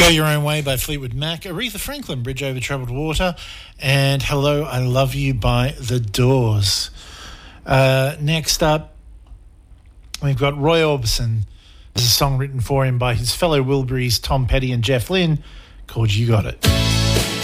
Go Your Own Way by Fleetwood Mac, Aretha Franklin, Bridge Over Troubled Water, and Hello, I Love You by The Doors. Next up, we've got Roy Orbison. There's a song written for him by his fellow Wilburys, Tom Petty and Jeff Lynne, called You Got It.